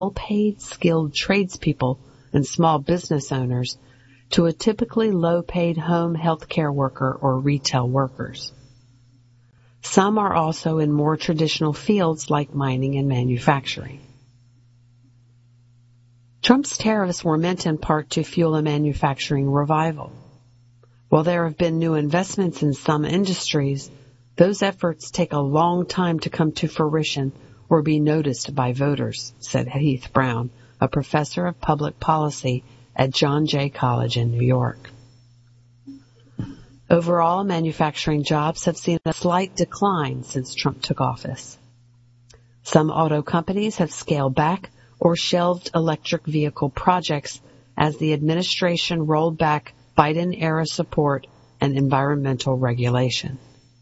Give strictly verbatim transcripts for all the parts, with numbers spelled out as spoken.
well-paid, skilled tradespeople and small business owners to a typically low-paid home health care worker or retail workers. Some are also in more traditional fields like mining and manufacturing. Trump's tariffs were meant in part to fuel a manufacturing revival. While there have been new investments in some industries, those efforts take a long time to come to fruition or be noticed by voters, said Heath Brown, a professor of public policy at John Jay College in New York. Overall, manufacturing jobs have seen a slight decline since Trump took office. Some auto companies have scaled back or shelved electric vehicle projects as the administration rolled back Biden-era support and environmental regulation.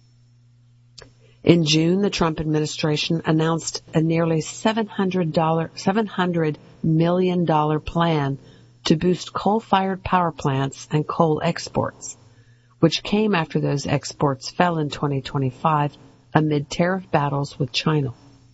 In June, the Trump administration announced a nearly seven hundred million dollars plan to boost coal-fired power plants and coal exports, which came after those exports fell in twenty twenty-five amid tariff battles with China.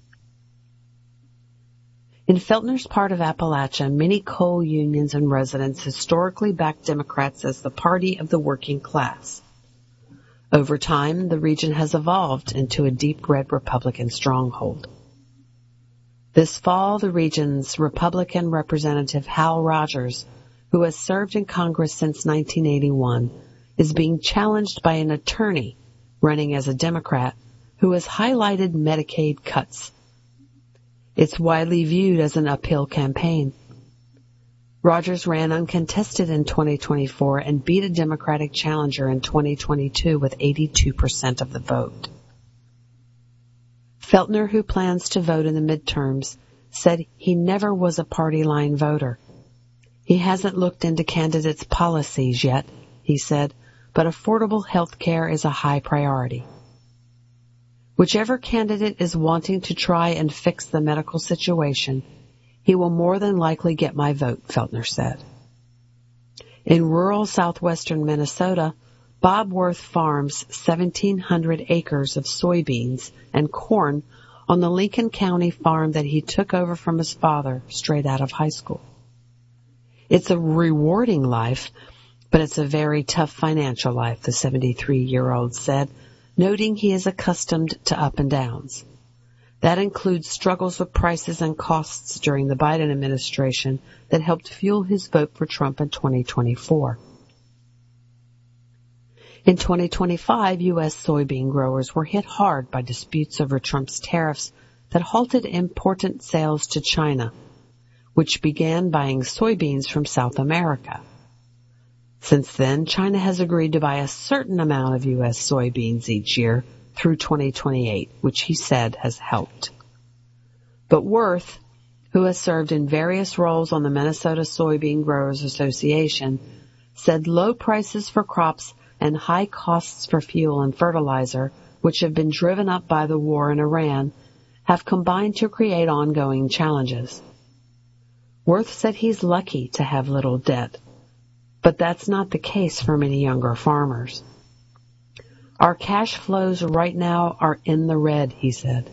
In Feltner's part of Appalachia, many coal unions and residents historically backed Democrats as the party of the working class. Over time, the region has evolved into a deep red Republican stronghold. This fall, the region's Republican Representative Hal Rogers, who has served in Congress since nineteen eighty-one, is being challenged by an attorney running as a Democrat who has highlighted Medicaid cuts. It's widely viewed as an uphill campaign. Rogers ran uncontested in twenty twenty-four and beat a Democratic challenger in twenty twenty-two with eighty-two percent of the vote. Feltner, who plans to vote in the midterms, said he never was a party line voter. He hasn't looked into candidates' policies yet, he said, but affordable health care is a high priority. Whichever candidate is wanting to try and fix the medical situation, he will more than likely get my vote, Feltner said. In rural southwestern Minnesota, Bob Worth farms seventeen hundred acres of soybeans and corn on the Lincoln County farm that he took over from his father straight out of high school. It's a rewarding life, but it's a very tough financial life, the seventy-three-year-old said, noting he is accustomed to up and downs. That includes struggles with prices and costs during the Biden administration that helped fuel his vote for Trump in twenty twenty-four. In twenty twenty-five, U S soybean growers were hit hard by disputes over Trump's tariffs that halted important sales to China, which began buying soybeans from South America. Since then, China has agreed to buy a certain amount of U S soybeans each year through twenty twenty-eight, which he said has helped. But Worth, who has served in various roles on the Minnesota Soybean Growers Association, said low prices for crops and high costs for fuel and fertilizer, which have been driven up by the war in Iran, have combined to create ongoing challenges. Worth said he's lucky to have little debt, but that's not the case for many younger farmers. Our cash flows right now are in the red, he said.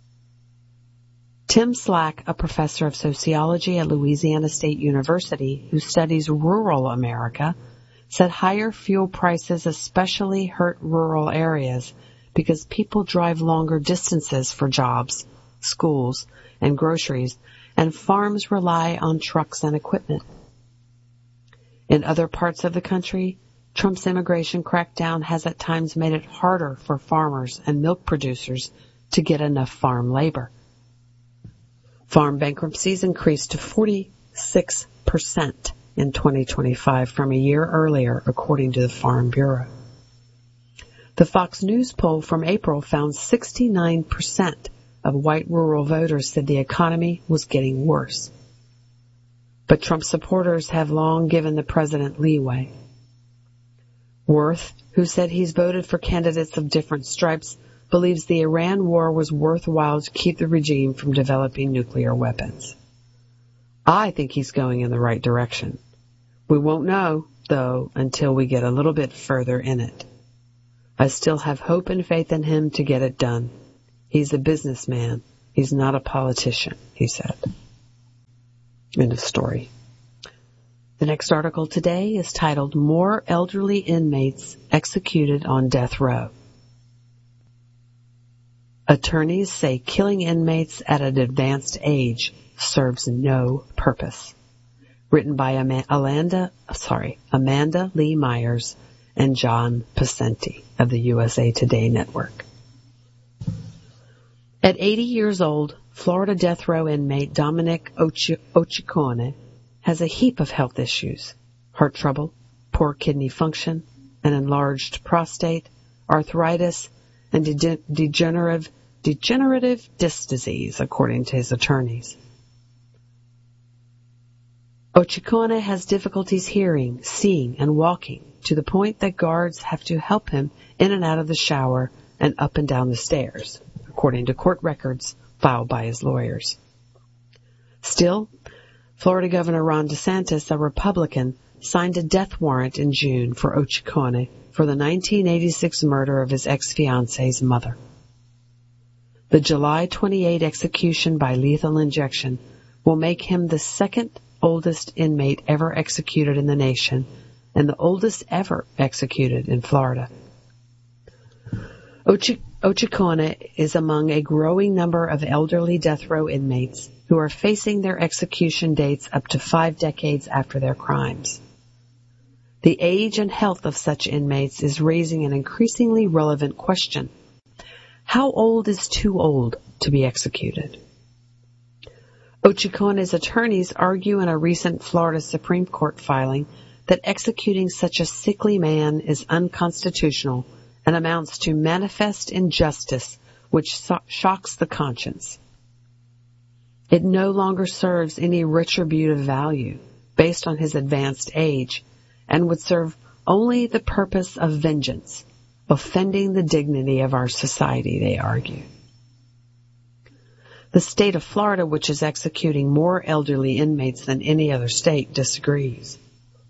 Tim Slack, a professor of sociology at Louisiana State University who studies rural America, said higher fuel prices especially hurt rural areas because people drive longer distances for jobs, schools, and groceries, and farms rely on trucks and equipment. In other parts of the country, Trump's immigration crackdown has at times made it harder for farmers and milk producers to get enough farm labor. Farm bankruptcies increased to forty-six percent in twenty twenty-five from a year earlier, according to the Farm Bureau. The Fox News poll from April found sixty-nine percent of white rural voters said the economy was getting worse. But Trump supporters have long given the president leeway. Worth, who said he's voted for candidates of different stripes, believes the Iran war was worthwhile to keep the regime from developing nuclear weapons. I think he's going in the right direction. We won't know, though, until we get a little bit further in it. I still have hope and faith in him to get it done. He's a businessman. He's not a politician, he said. End of story. The next article today is titled, More Elderly Inmates Executed on Death Row. Attorneys say killing inmates at an advanced age serves no purpose. Written by Amanda, sorry, Amanda Lee Myers and John Pacenti of the U S A Today Network. At eighty years old, Florida death row inmate Dominic Ochikone has a heap of health issues: heart trouble, poor kidney function, an enlarged prostate, arthritis, and de- degenerative, degenerative disc disease, according to his attorneys. Ochikone has difficulties hearing, seeing, and walking, to the point that guards have to help him in and out of the shower and up and down the stairs, according to court records filed by his lawyers. Still, Florida Governor Ron DeSantis, a Republican, signed a death warrant in June for Ochikone for the nineteen eighty-six murder of his ex-fiancee's mother. The July twenty-eighth execution by lethal injection will make him the second oldest inmate ever executed in the nation and the oldest ever executed in Florida. Ochi- Ochikone is among a growing number of elderly death row inmates who are facing their execution dates up to five decades after their crimes. The age and health of such inmates is raising an increasingly relevant question. How old is too old to be executed? Ochikone's attorneys argue in a recent Florida Supreme Court filing that executing such a sickly man is unconstitutional and amounts to manifest injustice which so- shocks the conscience. It no longer serves any retributive value based on his advanced age and would serve only the purpose of vengeance, offending the dignity of our society, they argue. The state of Florida, which is executing more elderly inmates than any other state, disagrees.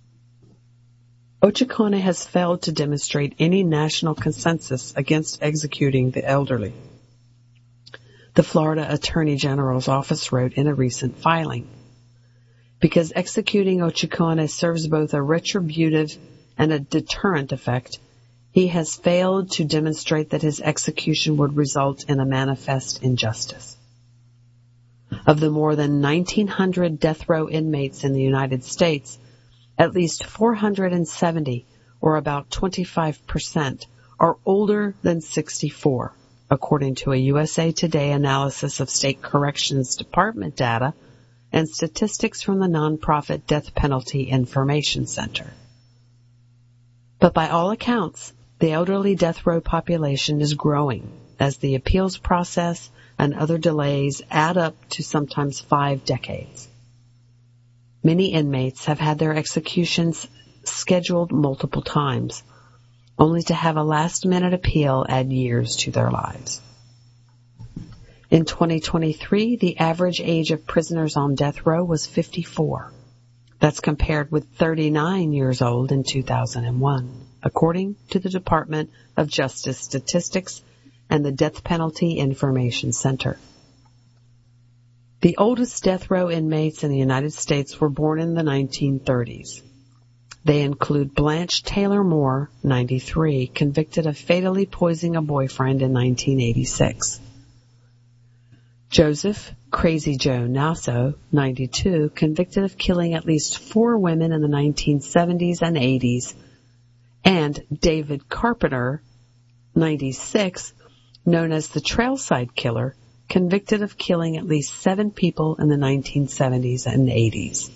Ochikone has failed to demonstrate any national consensus against executing the elderly. The Florida Attorney General's office wrote in a recent filing, because executing Ochikone serves both a retributive and a deterrent effect, he has failed to demonstrate that his execution would result in a manifest injustice. Of the more than nineteen hundred death row inmates in the United States, at least four hundred seventy, or about twenty-five percent, are older than sixty-four, according to a U S A Today analysis of state corrections department data and statistics from the nonprofit Death Penalty Information Center. But by all accounts, the elderly death row population is growing as the appeals process and other delays add up to sometimes five decades. Many inmates have had their executions scheduled multiple times, only to have a last-minute appeal add years to their lives. In twenty twenty-three, the average age of prisoners on death row was fifty-four. That's compared with thirty-nine years old in two thousand one, according to the Department of Justice Statistics and the Death Penalty Information Center. The oldest death row inmates in the United States were born in the nineteen thirties. They include Blanche Taylor Moore, ninety-three, convicted of fatally poisoning a boyfriend in nineteen eighty-six. Joseph Crazy Joe Nasso, ninety-two, convicted of killing at least four women in the nineteen seventies and eighties. And David Carpenter, ninety-six, known as the Trailside Killer, convicted of killing at least seven people in the nineteen seventies and eighties.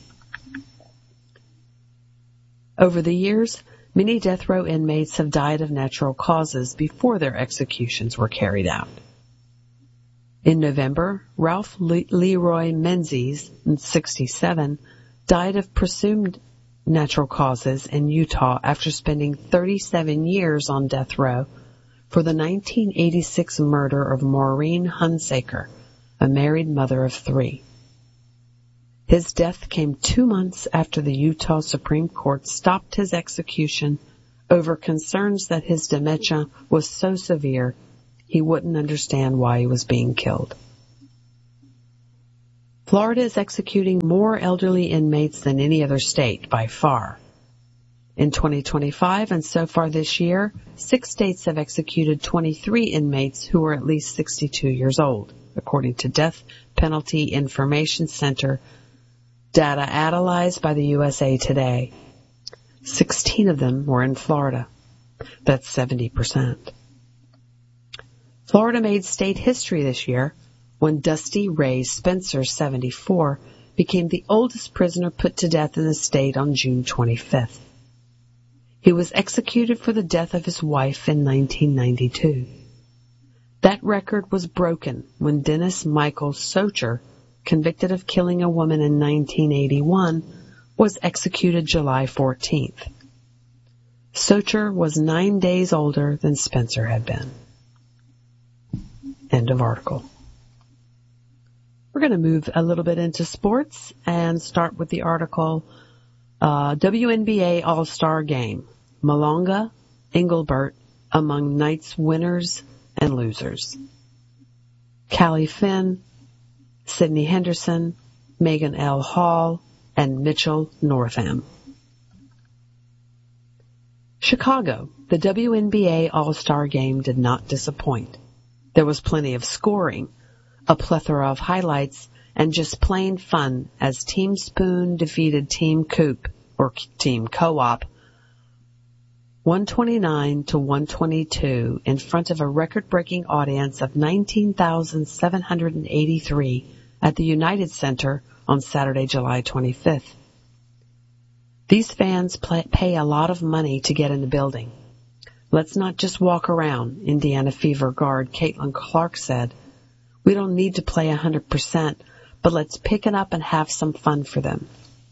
Over the years, many death row inmates have died of natural causes before their executions were carried out. In November, Ralph Le- Leroy Menzies, sixty-seven, died of presumed natural causes in Utah after spending thirty-seven years on death row for the nineteen eighty-six murder of Maureen Hunsaker, a married mother of three. His death came two months after the Utah Supreme Court stopped his execution over concerns that his dementia was so severe he wouldn't understand why he was being killed. Florida is executing more elderly inmates than any other state by far. In twenty twenty-five and so far this year, six states have executed twenty-three inmates who are at least sixty-two years old, according to Death Penalty Information Center data analyzed by the U S A Today. Sixteen of them were in Florida. That's seventy percent. Florida made state history this year when Dusty Ray Spencer, seventy-four, became the oldest prisoner put to death in the state on June twenty-fifth. He was executed for the death of his wife in nineteen ninety-two. That record was broken when Dennis Michael Socher, convicted of killing a woman in nineteen eighty-one, was executed July fourteenth. Socher was nine days older than Spencer had been. End of article. We're going to move a little bit into sports and start with the article, uh, W N B A All-Star Game. Malonga, Engelbert among night's winners and losers. Callie Finn, Sydney Henderson, Megan L. Hall, and Mitchell Northam. Chicago, the W N B A All-Star Game did not disappoint. There was plenty of scoring, a plethora of highlights, and just plain fun as Team Spoon defeated Team Coop, or Team Co-op, one twenty-nine to one twenty-two in front of a record-breaking audience of nineteen thousand seven hundred eighty-three at the United Center on Saturday, July twenty-fifth. These fans play, pay a lot of money to get in the building. Let's not just walk around, Indiana Fever guard Caitlin Clark said. We don't need to play one hundred percent, but let's pick it up and have some fun for them.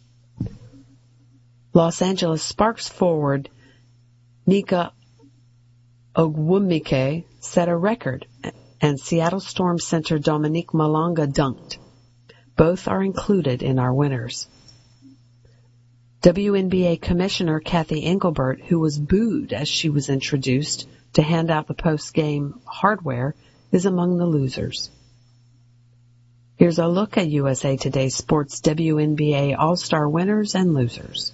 Los Angeles Sparks forward Nika Ogwumike set a record, and Seattle Storm center Dominique Malonga dunked. Both are included in our winners. W N B A Commissioner Kathy Engelbert, who was booed as she was introduced to hand out the post-game hardware, is among the losers. Here's a look at U S A Today Sports W N B A All-Star winners and losers.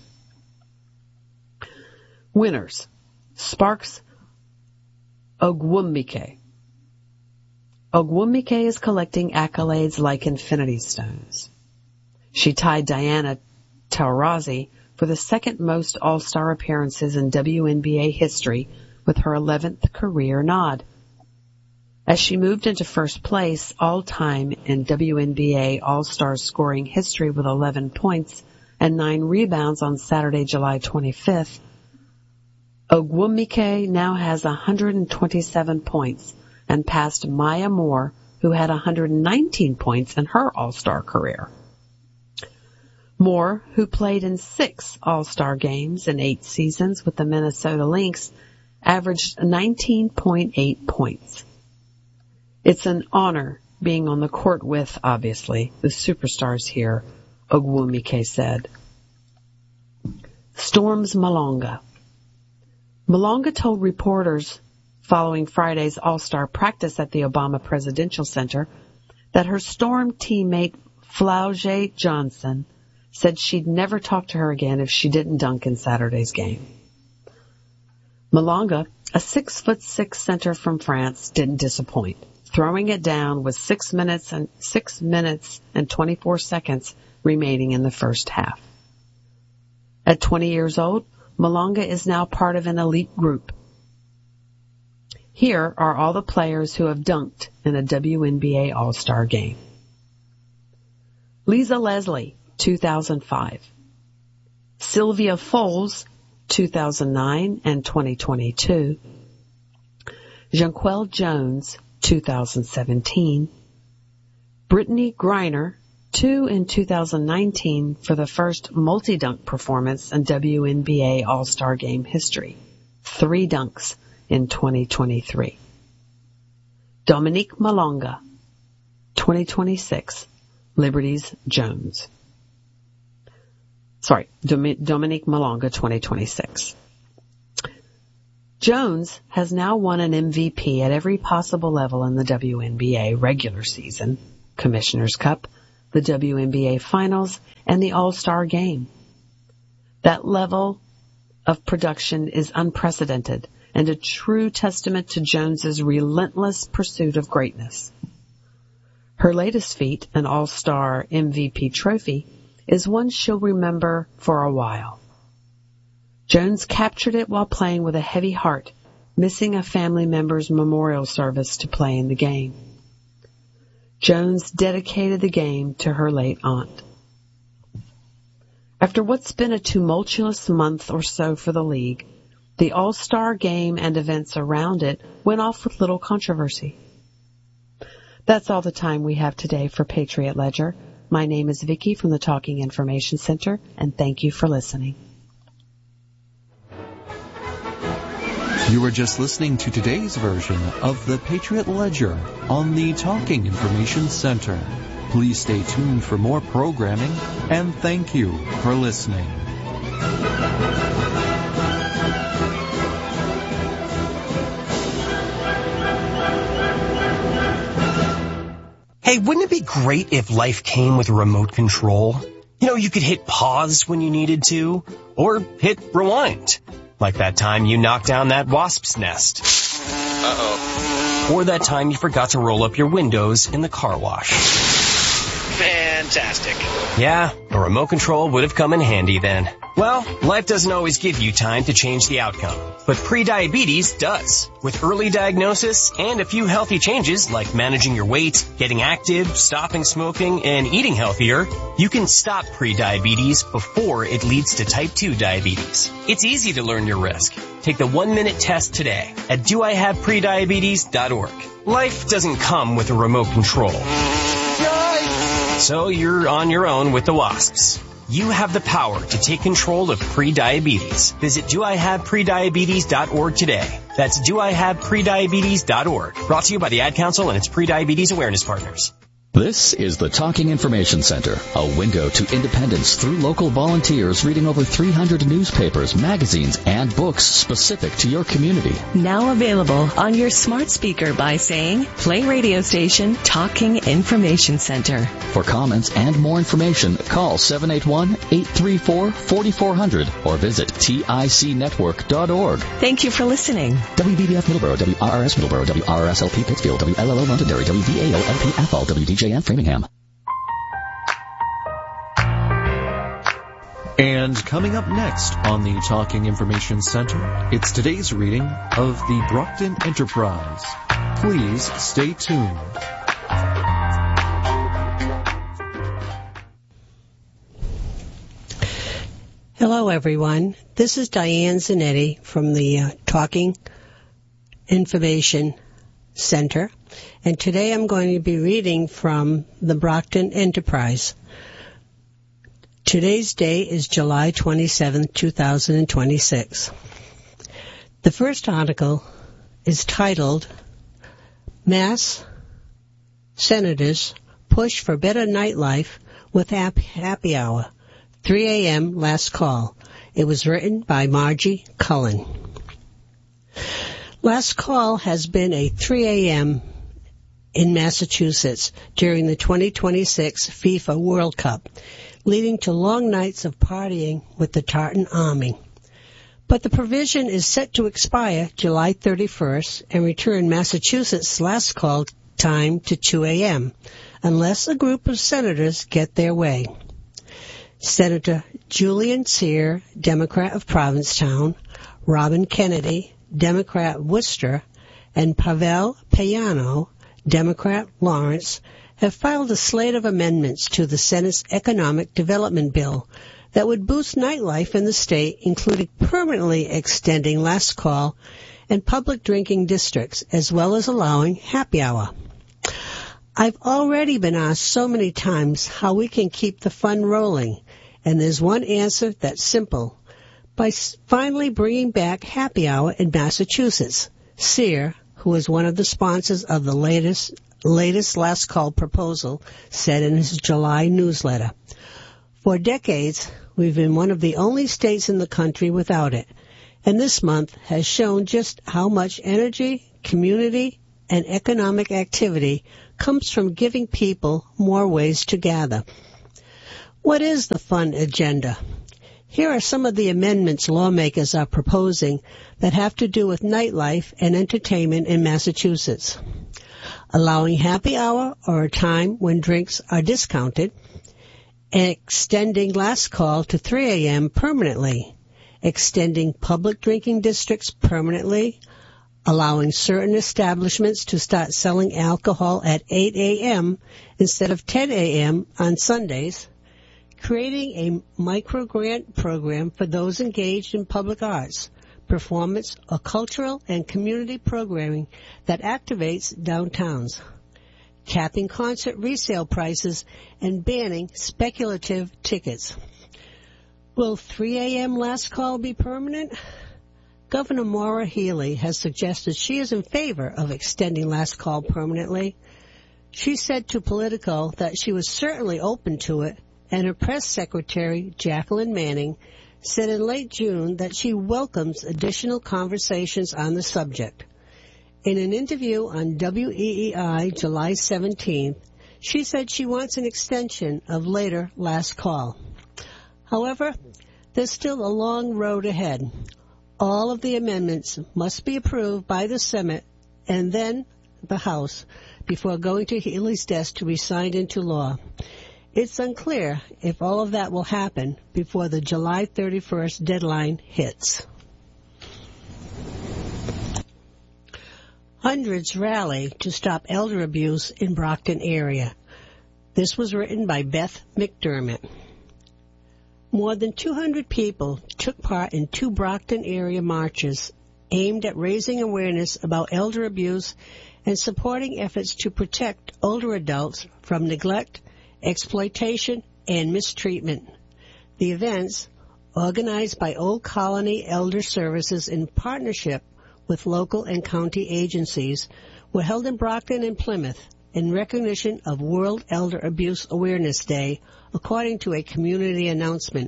Winners. Sparks Ogwumike. Ogwumike is collecting accolades like Infinity Stones. She tied Diana Taurasi for the second most All-Star appearances in W N B A history with her eleventh career nod. As she moved into first place all-time in W N B A All-Star scoring history with eleven points and nine rebounds on Saturday, July twenty-fifth, Ogwumike now has one hundred twenty-seven points and passed Maya Moore, who had one hundred nineteen points in her All-Star career. Moore, who played in six All-Star games in eight seasons with the Minnesota Lynx, averaged nineteen point eight points. It's an honor being on the court with, obviously, the superstars here, Ogwumike said. Storm's Malonga. Malonga told reporters following Friday's All-Star practice at the Obama Presidential Center that her Storm teammate Flau'jae Johnson said she'd never talk to her again if she didn't dunk in Saturday's game. Malonga, a six foot six center from France, didn't disappoint, throwing it down with six minutes and six minutes and twenty-four seconds remaining in the first half. At twenty years old, Malonga is now part of an elite group. Here are all the players who have dunked in a W N B A All-Star game. Lisa Leslie, two thousand five. Sylvia Foles, two thousand nine and twenty twenty-two. Jonquel Jones, two thousand seventeen. Brittany Griner, two in two thousand nineteen for the first multi-dunk performance in W N B A All-Star Game history. Three dunks in twenty twenty-three. Dominique Malonga, twenty twenty-six, Liberty's Jones. Sorry, Dom- Dominique Malonga, twenty twenty-six. Jones has now won an M V P at every possible level in the W N B A regular season, Commissioner's Cup, the W N B A Finals, and the All-Star Game. That level of production is unprecedented and a true testament to Jones's relentless pursuit of greatness. Her latest feat, an All-Star M V P trophy, is one she'll remember for a while. Jones captured it while playing with a heavy heart, missing a family member's memorial service to play in the game. Jones dedicated the game to her late aunt. After what's been a tumultuous month or so for the league, the All-Star Game and events around it went off with little controversy. That's all the time we have today for Patriot Ledger. My name is Vicki from the Talking Information Center, and thank you for listening. You were just listening to today's version of the Patriot Ledger on the Talking Information Center. Please stay tuned for more programming, and thank you for listening. Hey, wouldn't it be great if life came with a remote control? You know, you could hit pause when you needed to, or hit rewind. Like that time you knocked down that wasp's nest. Uh-oh. Or that time you forgot to roll up your windows in the car wash. Fantastic. Yeah, a remote control would have come in handy then. Well, life doesn't always give you time to change the outcome, but prediabetes does. With early diagnosis and a few healthy changes like managing your weight, getting active, stopping smoking, and eating healthier, you can stop prediabetes before it leads to type two diabetes. It's easy to learn your risk. Take the one-minute test today at do I have prediabetes dot org. Life doesn't come with a remote control. So you're on your own with the wasps. You have the power to take control of prediabetes. Visit do I have prediabetes dot org today. That's do I have prediabetes dot org. Brought to you by the Ad Council and its Prediabetes Awareness Partners. This is the Talking Information Center, a window to independence through local volunteers reading over three hundred newspapers, magazines, and books specific to your community. Now available on your smart speaker by saying, play radio station Talking Information Center. For comments and more information, call seven eight one, eight three four, four four zero zero or visit tic network dot org. Thank you for listening. W B B F Middleborough, W R R S Middleborough, W R R S L P Pittsfield, W L L O Londonderry, W V A O L P Athol, W D J and Framingham. And coming up next on the Talking Information Center, it's today's reading of the Brockton Enterprise. Please stay tuned. Hello, everyone. This is Diane Zanetti from the uh, Talking Information Center, and today I'm going to be reading from the Brockton Enterprise. Today's date is July twenty-seventh, two thousand twenty-six. The first article is titled, Mass Senators Push for Better Nightlife with Happy Hour, three a.m. last call. It was written by Margie Cullen. Last call has been a three a.m. in Massachusetts during the twenty twenty-six FIFA World Cup, leading to long nights of partying with the Tartan Army. But the provision is set to expire July thirty-first and return Massachusetts' last call time to two a.m., unless a group of senators get their way. Senator Julian Cyr, Democrat of Provincetown, Robin Kennedy, Democrat Worcester, and Pavel Payano, Democrat Lawrence, have filed a slate of amendments to the Senate's Economic Development Bill that would boost nightlife in the state, including permanently extending last call and public drinking districts, as well as allowing happy hour. I've already been asked so many times how we can keep the fun rolling, and there's one answer that's simple. By finally bringing back happy hour in Massachusetts. Cyr, who is one of the sponsors of the latest latest last call proposal, said in his July newsletter, "For decades, we've been one of the only states in the country without it, and this month has shown just how much energy, community, and economic activity comes from giving people more ways to gather. What is the fun agenda? Here are some of the amendments lawmakers are proposing that have to do with nightlife and entertainment in Massachusetts. Allowing happy hour or a time when drinks are discounted, extending last call to three a.m. permanently, extending public drinking districts permanently, allowing certain establishments to start selling alcohol at eight a.m. instead of ten a.m. on Sundays, creating a micro-grant program for those engaged in public arts, performance, or cultural and community programming that activates downtowns, capping concert resale prices, and banning speculative tickets. Will three a.m. last call be permanent? Governor Maura Healey has suggested she is in favor of extending last call permanently. She said to Politico that she was certainly open to it, and her press secretary, Jacqueline Manning, said in late June that she welcomes additional conversations on the subject. In an interview on W E E I July seventeenth, she said she wants an extension of later last call. However, there's still a long road ahead. All of the amendments must be approved by the Senate and then the House before going to Healey's desk to be signed into law. It's unclear if all of that will happen before the July thirty-first deadline hits. Hundreds rally to stop elder abuse in Brockton area. This was written by Beth McDermott. More than two hundred people took part in two Brockton area marches aimed at raising awareness about elder abuse and supporting efforts to protect older adults from neglect, exploitation, and mistreatment. The events, organized by Old Colony Elder Services in partnership with local and county agencies, were held in Brockton and Plymouth in recognition of World Elder Abuse Awareness Day, according to a community announcement.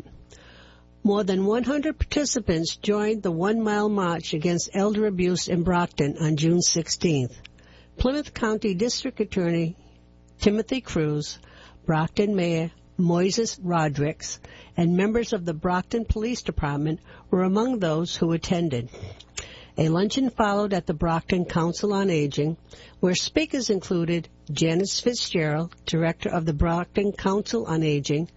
More than one hundred participants joined the one-mile march against elder abuse in Brockton on June sixteenth. Plymouth County District Attorney Timothy Cruz, Brockton Mayor Moises Rodrigues, and members of the Brockton Police Department were among those who attended. A luncheon followed at the Brockton Council on Aging, where speakers included Janice Fitzgerald, Director of the Brockton Council on Aging,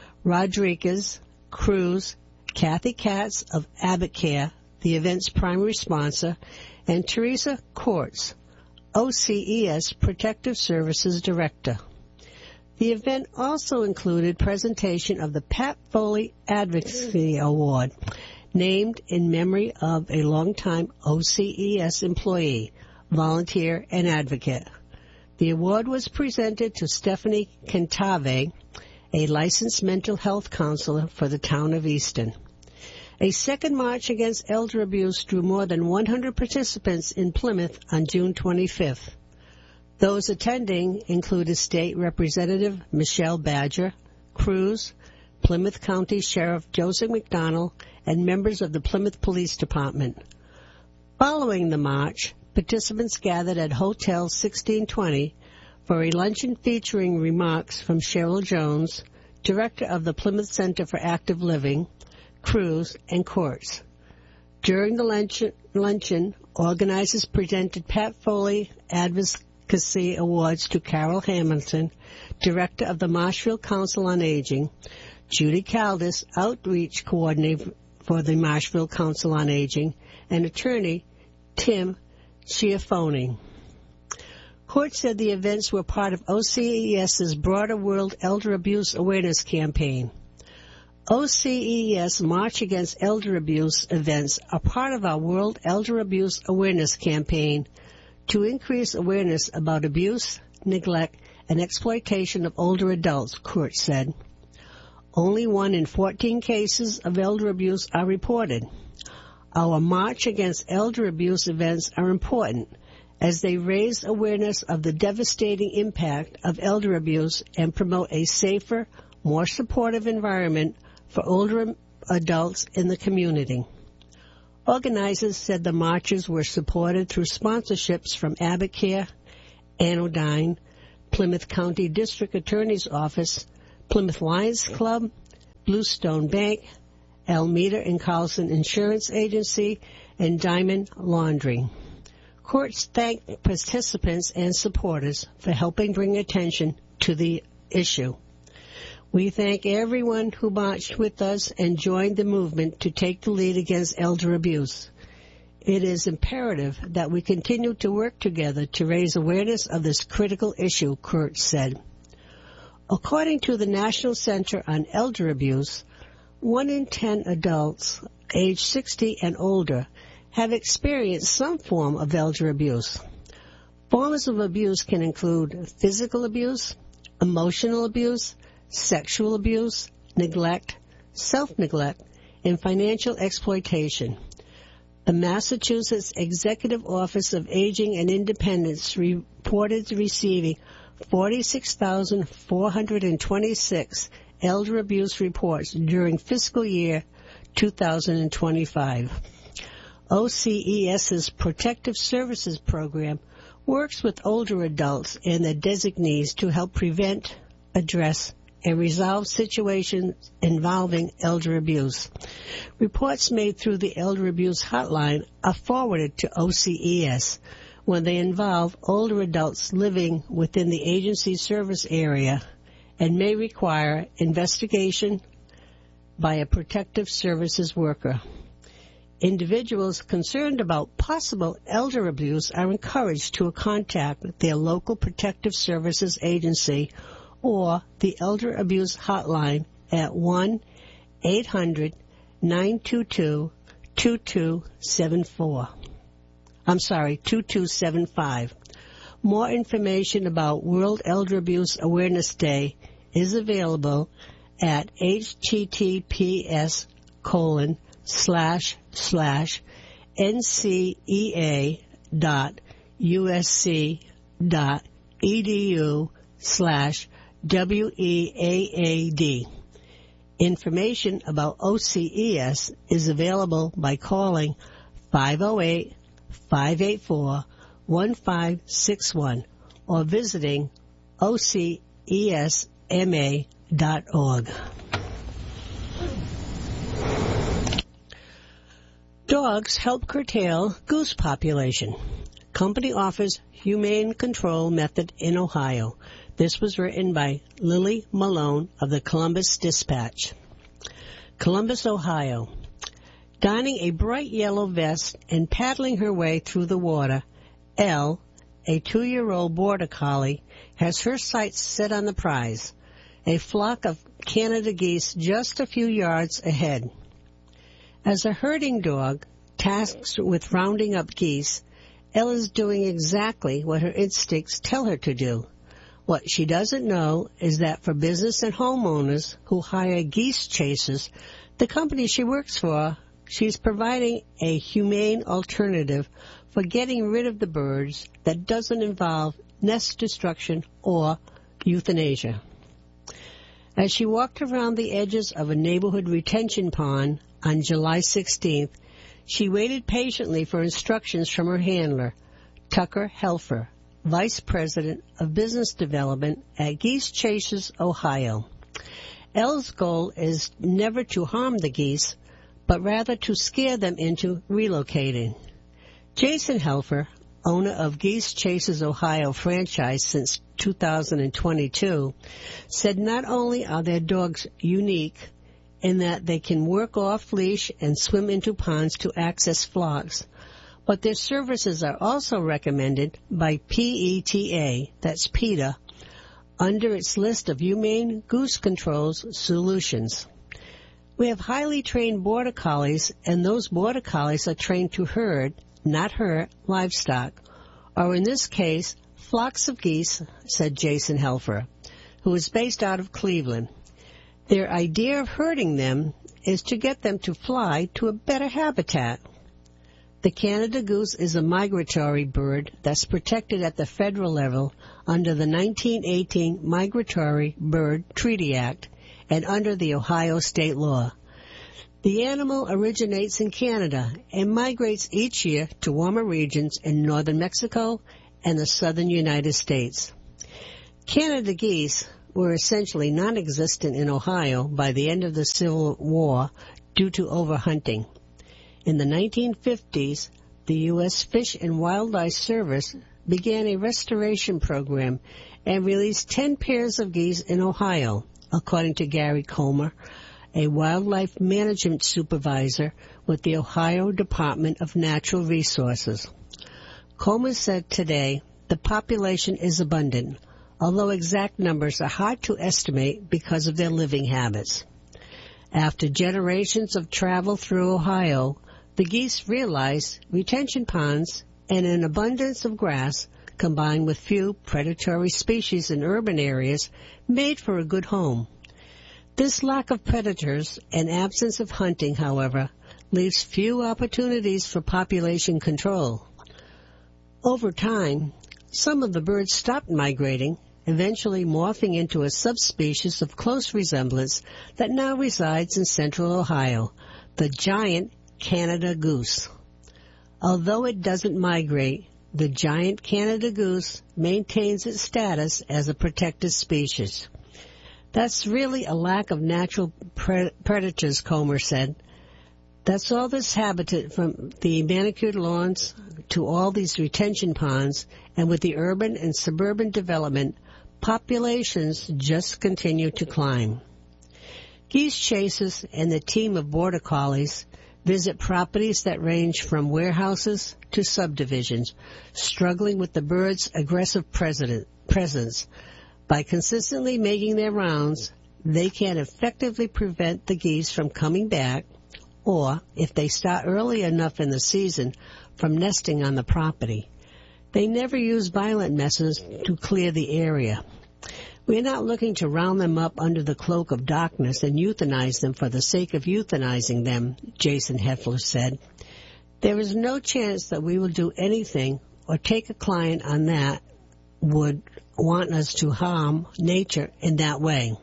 Rodriguez, Cruz, Kathy Katz of Abbott Care, the event's primary sponsor, and Teresa Courts, O C E S Protective Services Director. The event also included presentation of the Pat Foley Advocacy Award, named in memory of a longtime O C E S employee, volunteer, and advocate. The award was presented to Stephanie Cantave, a licensed mental health counselor for the town of Easton. A second march against elder abuse drew more than one hundred participants in Plymouth on June twenty-fifth. Those attending included State Representative Michelle Badger, Cruz, Plymouth County Sheriff Joseph McDonald, and members of the Plymouth Police Department. Following the march, participants gathered at Hotel sixteen twenty for a luncheon featuring remarks from Cheryl Jones, Director of the Plymouth Center for Active Living, Cruz, and Courts. During the luncheon, luncheon organizers presented Pat Foley Advocacy Awards to Carol Hamilton, Director of the Marshfield Council on Aging, Judy Caldas, Outreach Coordinator for the Marshfield Council on Aging, and attorney Tim Chiafone. Court said the events were part of O C E S's broader World Elder Abuse Awareness campaign. O C E S March Against Elder Abuse events are part of our World Elder Abuse Awareness campaign to increase awareness about abuse, neglect, and exploitation of older adults, Court said. Only one in fourteen cases of elder abuse are reported. Our March Against Elder Abuse events are important as they raise awareness of the devastating impact of elder abuse and promote a safer, more supportive environment for older adults in the community. Organizers said the marches were supported through sponsorships from Abacare, Anodyne, Plymouth County District Attorney's Office, Plymouth Lions Club, Bluestone Bank, Alameda and Carlson Insurance Agency, and Diamond Laundry. Courts thanked participants and supporters for helping bring attention to the issue. We thank everyone who marched with us and joined the movement to take the lead against elder abuse. It is imperative that we continue to work together to raise awareness of this critical issue, Kurtz said. According to the National Center on Elder Abuse, one in ten adults aged sixty and older have experienced some form of elder abuse. Forms of abuse can include physical abuse, emotional abuse, sexual abuse, neglect, self-neglect, and financial exploitation. The Massachusetts Executive Office of Aging and Independence reported receiving forty-six thousand four hundred twenty-six elder abuse reports during fiscal year two thousand twenty-five. O C E S's Protective Services Program works with older adults and their designees to help prevent, address, and resolve situations involving elder abuse. Reports made through the Elder Abuse Hotline are forwarded to O C E S when they involve older adults living within the agency's service area and may require investigation by a protective services worker. Individuals concerned about possible elder abuse are encouraged to contact their local protective services agency or the Elder Abuse Hotline at one eight hundred nine two two two two seven four. I'm sorry, two two seven five. More information about World Elder Abuse Awareness Day is available at https colon slash slash ncea dot usc dot edu slash WEAAD. Information about O C E S is available by calling five oh eight, five eight four, one five six one or visiting O C E S M A dot org. Dogs help curtail goose population. Company offers humane control method in Ohio. This was written by Lily Malone of the Columbus Dispatch. Columbus, Ohio. Donning a bright yellow vest and paddling her way through the water, Elle, a two-year-old border collie, has her sights set on the prize, a flock of Canada geese just a few yards ahead. As a herding dog tasked with rounding up geese, Elle is doing exactly what her instincts tell her to do. What she doesn't know is that for business and homeowners who hire geese chasers, the company she works for, she's providing a humane alternative for getting rid of the birds that doesn't involve nest destruction or euthanasia. As she walked around the edges of a neighborhood retention pond on July sixteenth, she waited patiently for instructions from her handler, Tucker Helfer, Vice President of Business Development at Geese Chasers, Ohio. Elle's goal is never to harm the geese, but rather to scare them into relocating. Jason Helfer, owner of Geese Chasers Ohio franchise since two thousand twenty-two, said not only are their dogs unique in that they can work off-leash and swim into ponds to access flocks, but their services are also recommended by P E T A, that's PETA, under its list of humane goose controls solutions. We have highly trained border collies, and those border collies are trained to herd, not hurt, livestock, or in this case, flocks of geese, said Jason Helfer, who is based out of Cleveland. Their idea of herding them is to get them to fly to a better habitat. The Canada goose is a migratory bird that's protected at the federal level under the nineteen eighteen Migratory Bird Treaty Act and under the Ohio state law. The animal originates in Canada and migrates each year to warmer regions in northern Mexico and the southern United States. Canada geese were essentially non-existent in Ohio by the end of the Civil War due to overhunting. In the nineteen fifties, the U S Fish and Wildlife Service began a restoration program and released ten pairs of geese in Ohio, according to Gary Comer, a wildlife management supervisor with the Ohio Department of Natural Resources. Comer said today the population is abundant, although exact numbers are hard to estimate because of their living habits. After generations of travel through Ohio, the geese realized retention ponds and an abundance of grass, combined with few predatory species in urban areas, made for a good home. This lack of predators and absence of hunting, however, leaves few opportunities for population control. Over time, some of the birds stopped migrating, eventually morphing into a subspecies of close resemblance that now resides in central Ohio, the giant Canada goose. Although it doesn't migrate, the giant Canada goose maintains its status as a protected species. That's really a lack of natural pre- predators, Comer said. That's all this habitat, from the manicured lawns to all these retention ponds, and with the urban and suburban development, populations just continue to climb. Geese chasers and the team of border collies visit properties that range from warehouses to subdivisions, struggling with the birds' aggressive presence. By consistently making their rounds, they can effectively prevent the geese from coming back, or, if they start early enough in the season, from nesting on the property. They never use violent methods to clear the area. We are not looking to round them up under the cloak of darkness and euthanize them for the sake of euthanizing them, Jason Heffler said. There is no chance that we will do anything or take a client on that would want us to harm nature in that way.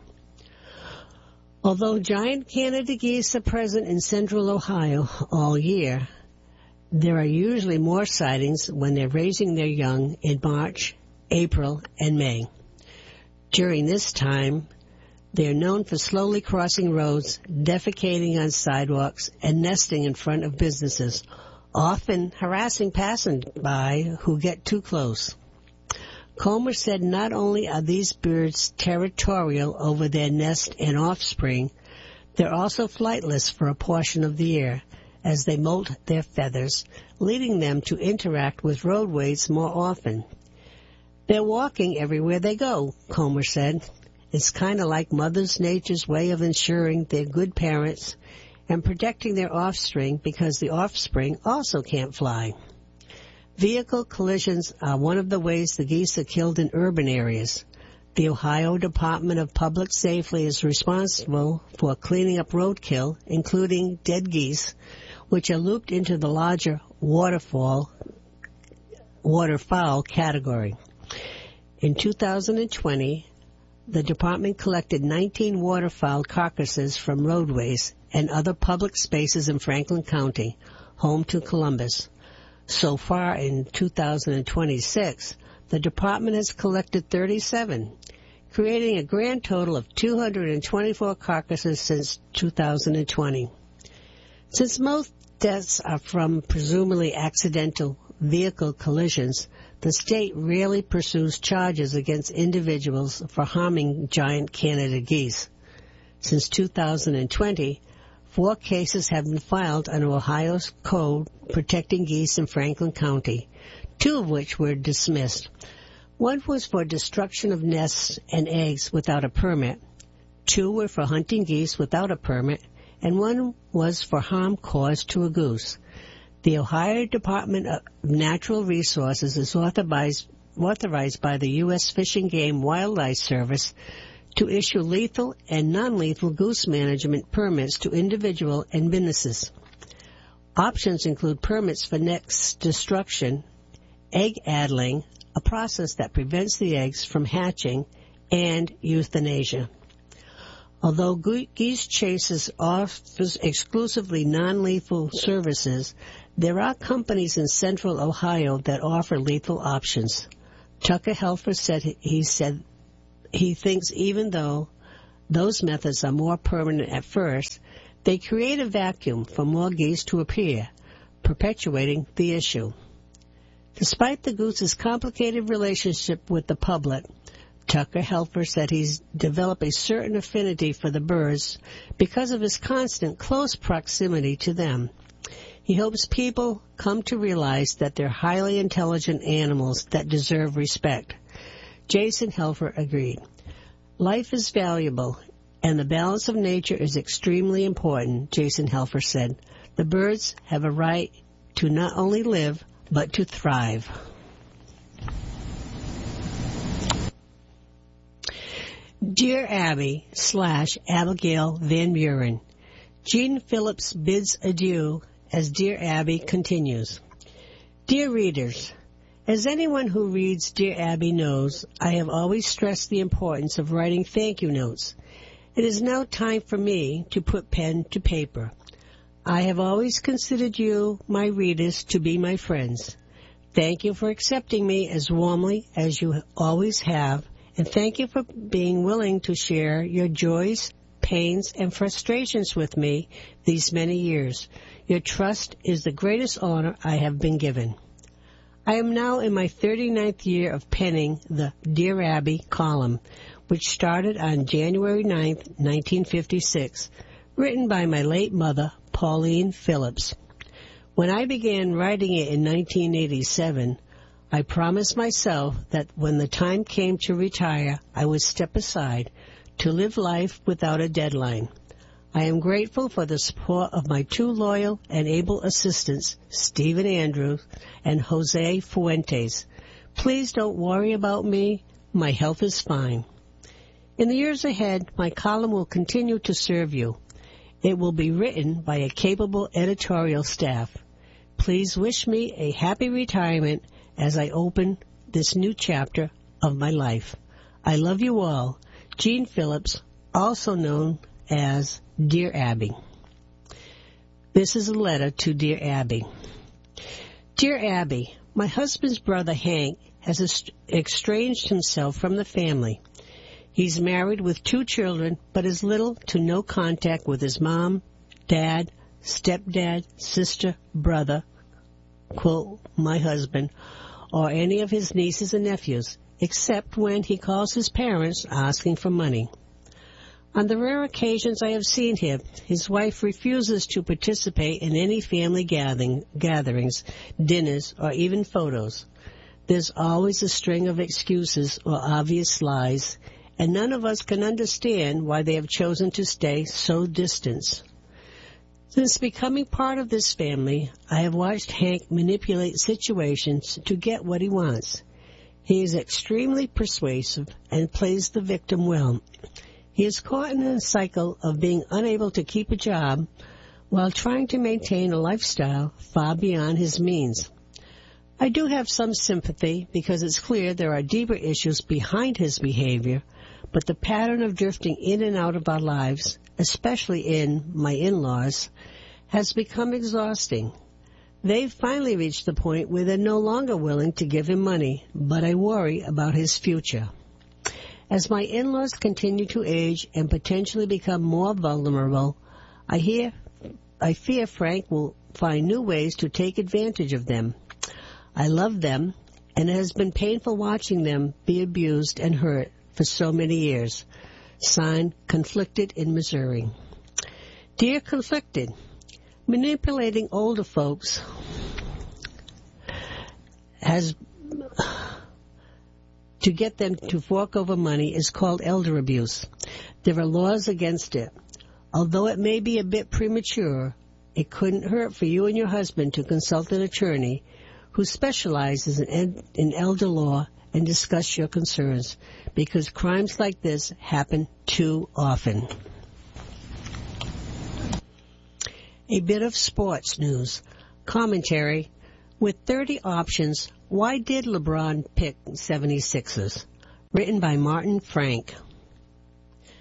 Although giant Canada geese are present in central Ohio all year, there are usually more sightings when they're raising their young in March, April, and May. During this time, they are known for slowly crossing roads, defecating on sidewalks, and nesting in front of businesses, often harassing passersby who get too close. Comer said not only are these birds territorial over their nest and offspring, they're also flightless for a portion of the year as they molt their feathers, leading them to interact with roadways more often. They're walking everywhere they go, Comer said. It's kind of like Mother Nature's way of ensuring they're good parents and protecting their offspring because the offspring also can't fly. Vehicle collisions are one of the ways the geese are killed in urban areas. The Ohio Department of Public Safety is responsible for cleaning up roadkill, including dead geese, which are looped into the larger waterfall, waterfowl category. In two thousand twenty, the department collected nineteen waterfowl carcasses from roadways and other public spaces in Franklin County, home to Columbus. So far in two thousand twenty-six, the department has collected thirty-seven, creating a grand total of two hundred twenty-four carcasses since two thousand twenty. Since most deaths are from presumably accidental vehicle collisions, the state rarely pursues charges against individuals for harming giant Canada geese. Since two thousand twenty, four cases have been filed under Ohio's code protecting geese in Franklin County, two of which were dismissed. One was for destruction of nests and eggs without a permit, two were for hunting geese without a permit, and one was for harm caused to a goose. The Ohio Department of Natural Resources is authorized, authorized by the U S Fish and Game Wildlife Service to issue lethal and non-lethal goose management permits to individual and businesses. Options include permits for nest destruction, egg addling, a process that prevents the eggs from hatching, and euthanasia. Although Geese Chases offers exclusively non-lethal services, there are companies in central Ohio that offer lethal options. Tucker Helfer said he said he thinks even though those methods are more permanent at first, they create a vacuum for more geese to appear, perpetuating the issue. Despite the goose's complicated relationship with the public, Tucker Helfer said he's developed a certain affinity for the birds because of his constant close proximity to them. He hopes people come to realize that they're highly intelligent animals that deserve respect. Jason Helfer agreed. Life is valuable, and the balance of nature is extremely important, Jason Helfer said. The birds have a right to not only live, but to thrive. Dear Abby slash Abigail Van Buren, Gene Phillips bids adieu as Dear Abby continues. Dear readers, as anyone who reads Dear Abby knows, I have always stressed the importance of writing thank you notes. It is now time for me to put pen to paper. I have always considered you, my readers, to be my friends. Thank you for accepting me as warmly as you always have, and thank you for being willing to share your joys, pains, and frustrations with me these many years. Your trust is the greatest honor I have been given. I am now in my thirty-ninth year of penning the Dear Abby column, which started on January ninth, nineteen fifty-six, written by my late mother, Pauline Phillips. When I began writing it in nineteen eighty-seven, I promised myself that when the time came to retire, I would step aside to live life without a deadline. I am grateful for the support of my two loyal and able assistants, Stephen Andrews and Jose Fuentes. Please don't worry about me. My health is fine. In the years ahead, my column will continue to serve you. It will be written by a capable editorial staff. Please wish me a happy retirement as I open this new chapter of my life. I love you all. Gene Phillips, also known as Dear Abby. This is a letter to Dear Abby. Dear Abby, my husband's brother Hank has estranged himself from the family. He's married with two children, but has little to no contact with his mom, dad, stepdad, sister, brother, quote, my husband, or any of his nieces and nephews, except when he calls his parents asking for money. On the rare occasions I have seen him, his wife refuses to participate in any family gathering, gatherings, dinners, or even photos. There's always a string of excuses or obvious lies, and none of us can understand why they have chosen to stay so distant. Since becoming part of this family, I have watched Hank manipulate situations to get what he wants. He is extremely persuasive and plays the victim well. He is caught in a cycle of being unable to keep a job while trying to maintain a lifestyle far beyond his means. I do have some sympathy because it's clear there are deeper issues behind his behavior, but the pattern of drifting in and out of our lives, especially in my in-laws, has become exhausting. They've finally reached the point where they're no longer willing to give him money, but I worry about his future. As my in-laws continue to age and potentially become more vulnerable, I hear, I fear Frank will find new ways to take advantage of them. I love them, and it has been painful watching them be abused and hurt for so many years. Signed, Conflicted in Missouri. Dear Conflicted, manipulating older folks has to get them to fork over money is called elder abuse. There are laws against it. Although it may be a bit premature, it couldn't hurt for you and your husband to consult an attorney who specializes in, ed- in elder law and discuss your concerns, because crimes like this happen too often. A bit of sports news. Commentary. With thirty options, why did LeBron pick seventy-sixers? Written by Martin Frank.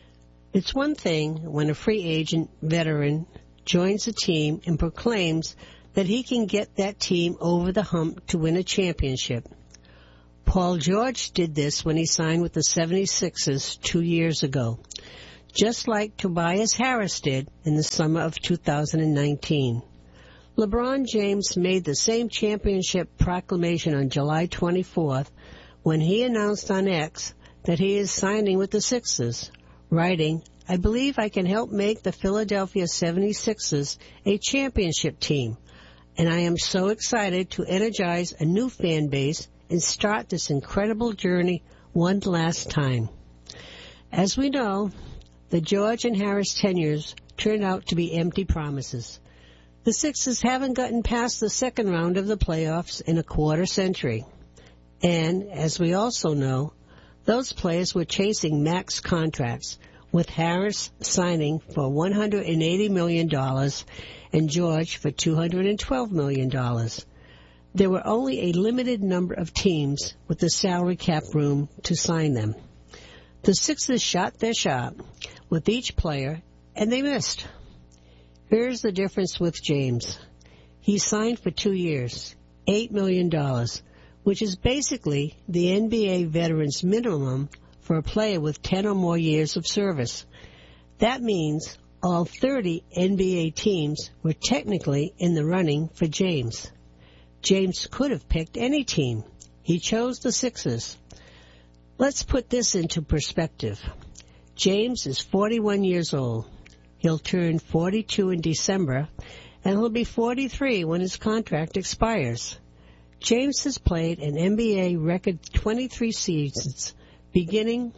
It's one thing when a free agent veteran joins a team and proclaims that he can get that team over the hump to win a championship. Paul George did this when he signed with the seventy-sixers two years ago, just like Tobias Harris did in the summer of two thousand nineteen. LeBron James made the same championship proclamation on July twenty-fourth when he announced on X that he is signing with the Sixers, writing, "I believe I can help make the Philadelphia seventy-sixers a championship team, and I am so excited to energize a new fan base and start this incredible journey one last time." As we know, the George and Harris tenures turned out to be empty promises. The Sixers haven't gotten past the second round of the playoffs in a quarter century. And, as we also know, those players were chasing max contracts, with Harris signing for one hundred eighty million dollars and George for two hundred twelve million dollars. There were only a limited number of teams with the salary cap room to sign them. The Sixers shot their shot with each player, and they missed. Here's the difference with James. He signed for two years, eight million dollars, which is basically the N B A veteran's minimum for a player with ten or more years of service. That means all thirty N B A teams were technically in the running for James. James could have picked any team. He chose the Sixers. Let's put this into perspective. James is forty-one years old. He'll turn forty-two in December, and he'll be forty-three when his contract expires. James has played an N B A record twenty-three seasons, beginning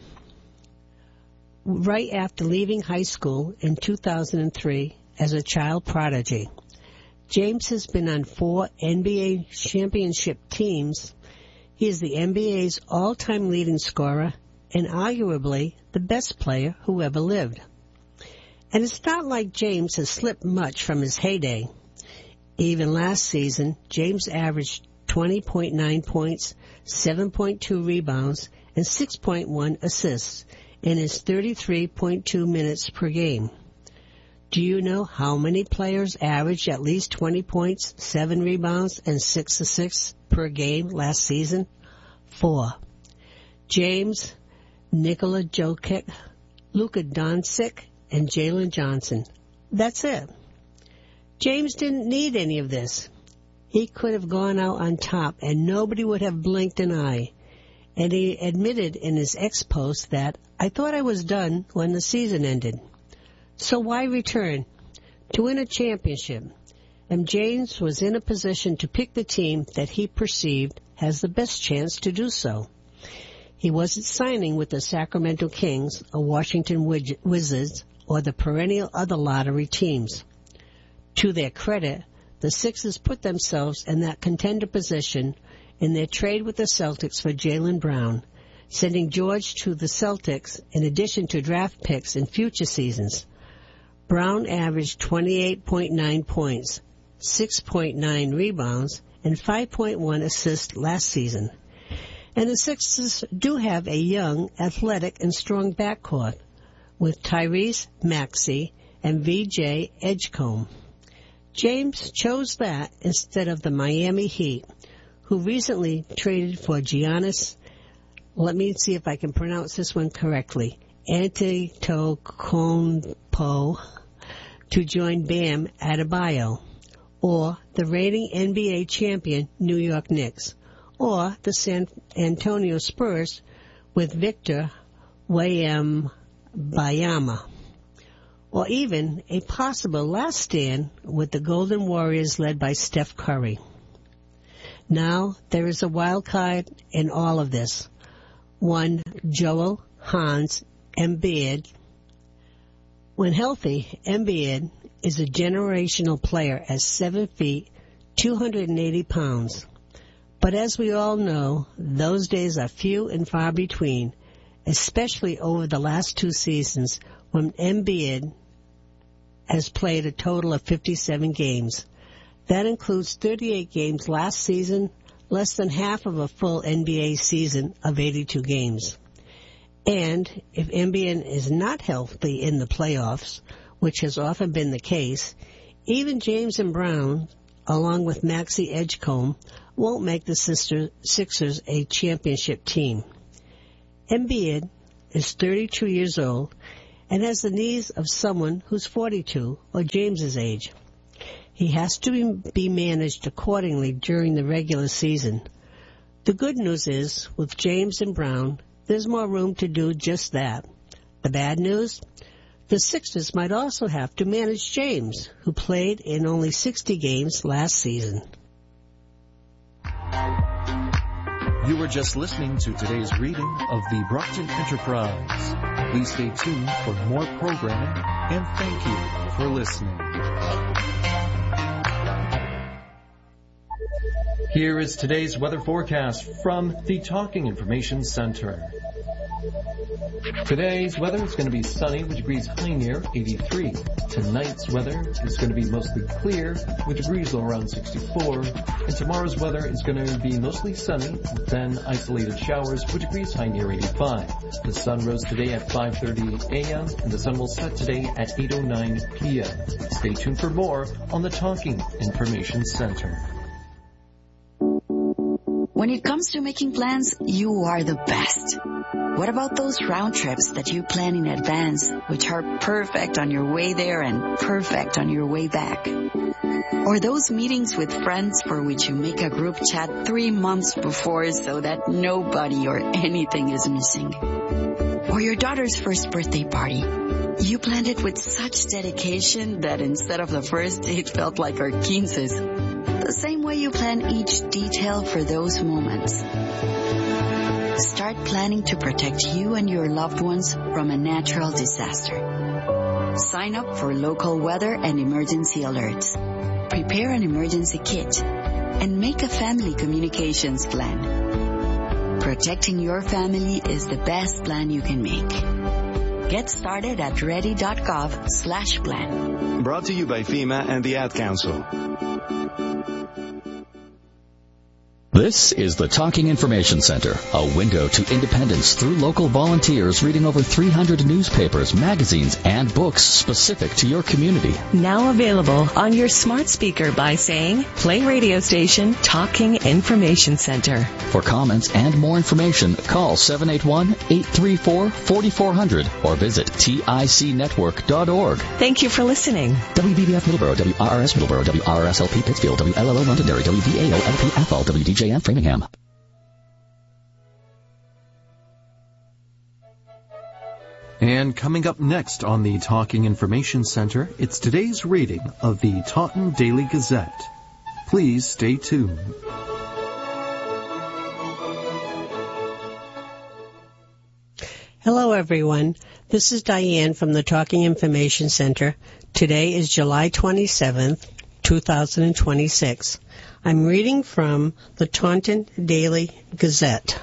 right after leaving high school in two thousand three as a child prodigy. James has been on four N B A championship teams. He is the N B A's all-time leading scorer and arguably the best player who ever lived. And it's not like James has slipped much from his heyday. Even last season, James averaged twenty point nine points, seven point two rebounds, and six point one assists in his thirty-three point two minutes per game. Do you know how many players averaged at least twenty points, seven rebounds, and six assists per game last season? Four. James, Nikola Jokic, Luka Doncic, and Jalen Johnson. That's it. James didn't need any of this. He could have gone out on top and nobody would have blinked an eye. And he admitted in his ex-post that, "I thought I was done when the season ended." So why return? To win a championship. And James was in a position to pick the team that he perceived has the best chance to do so. He wasn't signing with the Sacramento Kings or Washington Wizards or the perennial other lottery teams. To their credit, the Sixers put themselves in that contender position in their trade with the Celtics for Jaylen Brown, sending George to the Celtics in addition to draft picks in future seasons. Brown averaged twenty-eight point nine points, six point nine rebounds, and five point one assists last season. And the Sixers do have a young, athletic, and strong backcourt with Tyrese Maxey and V J Edgecombe. James chose that instead of the Miami Heat, who recently traded for Giannis, let me see if I can pronounce this one correctly, Antetokounmpo, to join Bam Adebayo, or the reigning N B A champion New York Knicks, or the San Antonio Spurs with Victor Wembanyama, or even a possible last stand with the Golden Warriors led by Steph Curry. Now, there is a wild card in all of this. One, Joel Hans Embiid. When healthy, Embiid is a generational player at seven feet, two hundred eighty pounds. But as we all know, those days are few and far between, especially over the last two seasons when Embiid has played a total of fifty-seven games. That includes thirty-eight games last season, less than half of a full N B A season of eighty-two games. And if Ambien is not healthy in the playoffs, which has often been the case, even James and Brown, along with Maxie Edgecombe, won't make the sister, Sixers a championship team. Embiid is thirty-two years old and has the knees of someone who's forty-two, or James's age. He has to be managed accordingly during the regular season. The good news is, with James and Brown, there's more room to do just that. The bad news? The Sixers might also have to manage James, who played in only sixty games last season. You were just listening to today's reading of the Brockton Enterprise. Please stay tuned for more programming, and thank you for listening. Here is today's weather forecast from the Talking Information Center. Today's weather is going to be sunny with degrees high near eighty-three. Tonight's weather is going to be mostly clear with degrees low around sixty-four. And tomorrow's weather is going to be mostly sunny, then isolated showers with degrees high near eighty-five. The sun rose today at five thirty a.m. and the sun will set today at eight oh nine p.m. Stay tuned for more on the Talking Information Center. When it comes to making plans, you are the best. What about those round trips that you plan in advance, which are perfect on your way there and perfect on your way back? Or those meetings with friends for which you make a group chat three months before so that nobody or anything is missing? Or your daughter's first birthday party. You planned it with such dedication that instead of the first, it felt like our quinces. The same way you plan each detail for those moments. Start planning to protect you and your loved ones from a natural disaster. Sign up for local weather and emergency alerts. Prepare an emergency kit and make a family communications plan. Protecting your family is the best plan you can make. Get started at ready.gov slash plan. Brought to you by FEMA and the Ad Council. This is the Talking Information Center, a window to independence through local volunteers reading over three hundred newspapers, magazines, and books specific to your community. Now available on your smart speaker by saying, play radio station Talking Information Center. For comments and more information, call seven eight one, eight three four, four four zero zero or visit tic network dot org. Thank you for listening. W B B F Middleborough, W R R S Middleborough, W R R S L P Pittsfield, W L L O Londonderry, W V A O L P F L, W D J and Framingham. And coming up next on the Talking Information Center, it's today's reading of the Taunton Daily Gazette. Please stay tuned. Hello, everyone. This is Diane from the Talking Information Center. Today is July twenty-seventh, two thousand twenty-six. I'm reading from the Taunton Daily Gazette.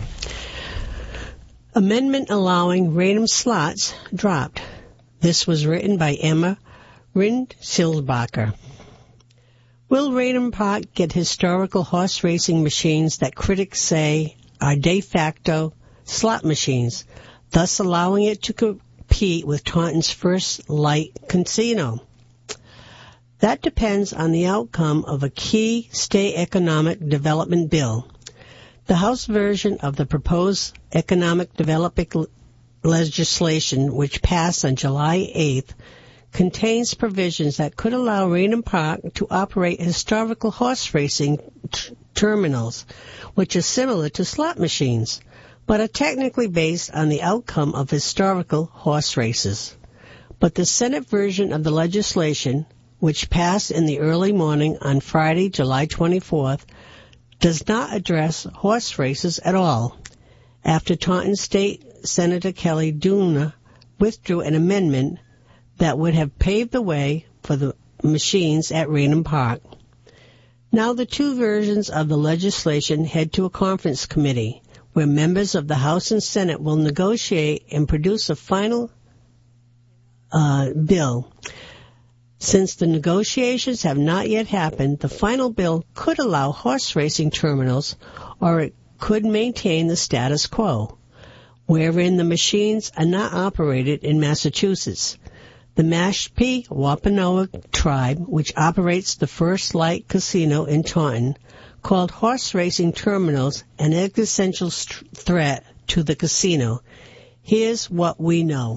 Amendment allowing random slots dropped. This was written by Emma Rindsilbacher. Will Raynham Park get historical horse racing machines that critics say are de facto slot machines, thus allowing it to compete with Taunton's first light casino? That depends on the outcome of a key state economic development bill. The House version of the proposed economic development legislation, which passed on July eighth, contains provisions that could allow Raynham Park to operate historical horse racing t- terminals, which are similar to slot machines, but are technically based on the outcome of historical horse races. But the Senate version of the legislation, which passed in the early morning on Friday, July twenty-fourth, does not address horse races at all, after Taunton State Senator Kelly Duna withdrew an amendment that would have paved the way for the machines at Raynham Park. Now the two versions of the legislation head to a conference committee, where members of the House and Senate will negotiate and produce a final uh, bill. Since the negotiations have not yet happened, the final bill could allow horse racing terminals, or it could maintain the status quo. wherein the machines are not operated in Massachusetts. The Mashpee Wampanoag tribe, which operates the First Light Casino in Taunton, called horse racing terminals an existential st- threat to the casino. Here's what we know.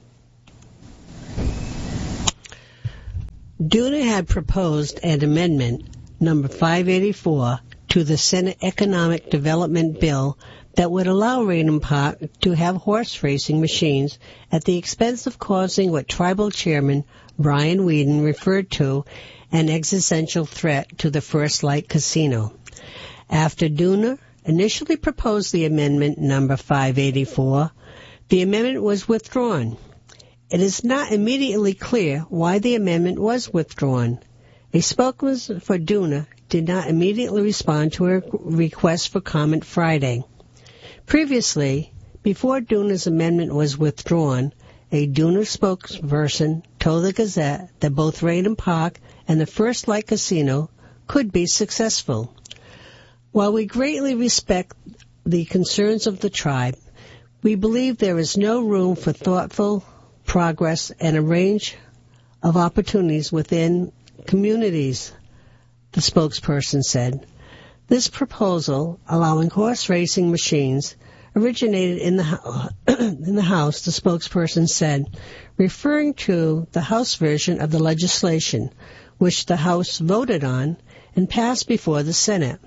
Duna had proposed an amendment, number five eighty-four, to the Senate Economic Development Bill that would allow Raynham Park to have horse racing machines at the expense of causing what Tribal Chairman Brian Whedon referred to an existential threat to the First Light Casino. After Duna initially proposed the amendment number five eighty-four, the amendment was withdrawn. It is not immediately clear why the amendment was withdrawn. A spokesman for Duna did not immediately respond to a request for comment Friday. Previously, before Duna's amendment was withdrawn, a Duna spokesperson told the Gazette that both Raynham Park and the First Light Casino could be successful. While we greatly respect the concerns of the tribe, we believe there is no room for thoughtful progress and a range of opportunities within communities, the spokesperson said. This proposal, allowing horse racing machines, originated in the, in the House, the spokesperson said, referring to the House version of the legislation, which the House voted on and passed before the Senate.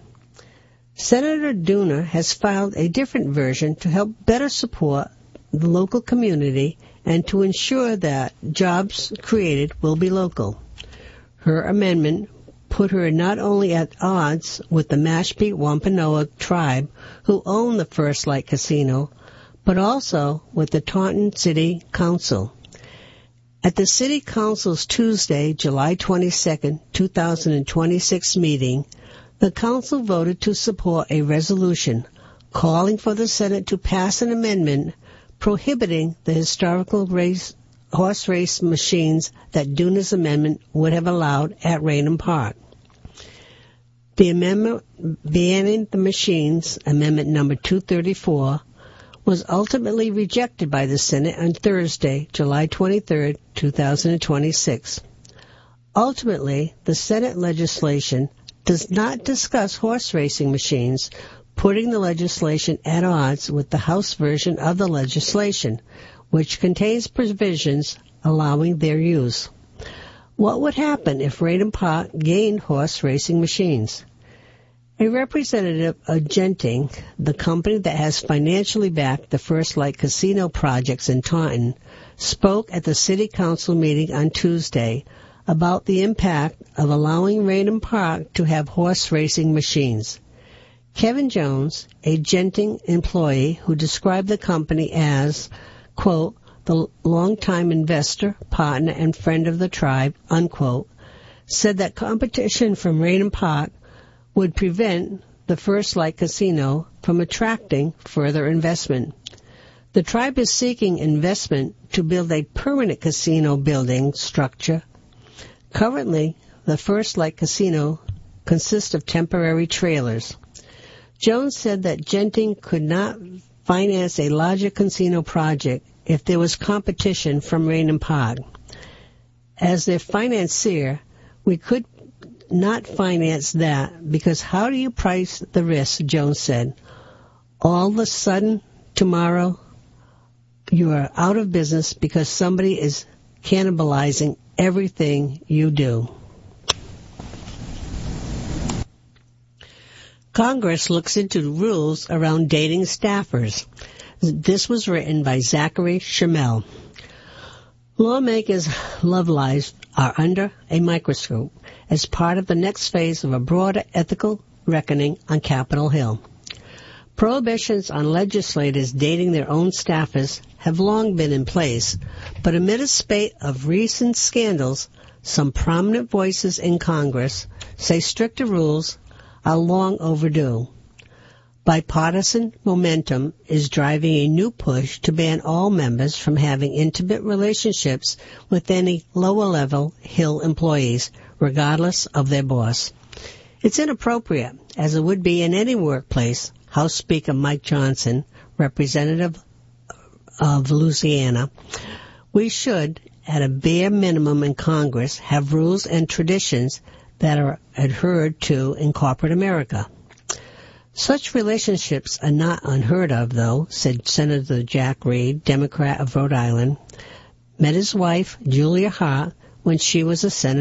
Senator Duna has filed a different version to help better support the local community and to ensure that jobs created will be local. Her amendment put her not only at odds with the Mashpee Wampanoag tribe, who own the First Light Casino, but also with the Taunton City Council. At the City Council's Tuesday, July twenty-second, two thousand twenty-six meeting, the Council voted to support a resolution calling for the Senate to pass an amendment prohibiting the historical race, horse race machines that Duna's amendment would have allowed at Raynham Park. The amendment banning the machines, amendment number two thirty-four, was ultimately rejected by the Senate on Thursday, July twenty-third, two thousand twenty-six. Ultimately, the Senate legislation does not discuss horse racing machines, putting the legislation at odds with the House version of the legislation, which contains provisions allowing their use. What would happen if Raynham Park gained horse racing machines? A representative of Genting, the company that has financially backed the First Light Casino projects in Taunton, spoke at the City Council meeting on Tuesday about the impact of allowing Raynham Park to have horse racing machines. Kevin Jones, a Genting employee who described the company as, quote, the longtime investor, partner, and friend of the tribe, unquote, said that competition from Raynham Park would prevent the First Light Casino from attracting further investment. The tribe is seeking investment to build a permanent casino building structure. Currently, the First Light Casino consists of temporary trailers. Jones said that Genting could not finance a larger casino project if there was competition from Raynham Park. As their financier, we could not finance that because how do you price the risk, Jones said. All of a sudden, tomorrow, you are out of business because somebody is cannibalizing everything you do. Congress looks into rules around dating staffers. This was written by Zachary Shamel. Lawmakers' love lives are under a microscope as part of the next phase of a broader ethical reckoning on Capitol Hill. Prohibitions on legislators dating their own staffers have long been in place, but amid a spate of recent scandals, some prominent voices in Congress say stricter rules are long overdue. Bipartisan momentum is driving a new push to ban all members from having intimate relationships with any lower-level Hill employees, regardless of their boss. It's inappropriate, as it would be in any workplace, House Speaker Mike Johnson, Representative of Louisiana, we should, at a bare minimum in Congress, have rules and traditions that are adhered to in corporate America. Such relationships are not unheard of, though, said Senator Jack Reed, Democrat of Rhode Island, met his wife, Julia Hart, when she was a senator